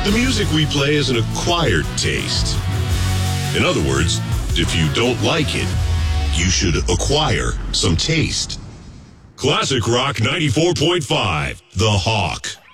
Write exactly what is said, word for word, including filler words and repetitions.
The music we play is an acquired taste. In other words, if you don't like it, you should acquire some taste. Classic Rock ninety-four point five, The Hawk.